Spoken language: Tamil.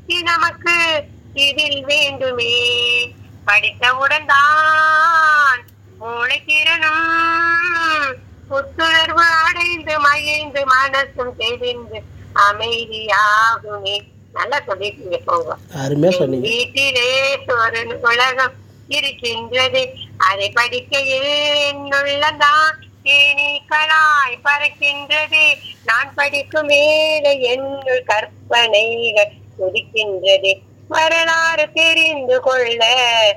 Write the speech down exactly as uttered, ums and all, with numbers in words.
பயிற்சி நமக்கு இதில் வேண்டுமே. படித்தவுடன் தான் மூளைத்திறனும் புத்துணர்வு அடைந்து மகிழ்ந்து மனசும் தெளிந்து அமைதியாகுமே. நல்லா சொல்லிட்டு போங்க. அருமையா சொன்னீங்க. வீட்டிலே ஒரு உலகம் இருக்கின்றது, அதை படிக்கையில் என்னுள்ளதான் தேனீக்களாய் பறக்கின்றது. நான் படிக்கும் மேலே என்னுள் கற்பனைகள் துடிக்கின்றது. வரலாறு தெரிந்து கொள்ள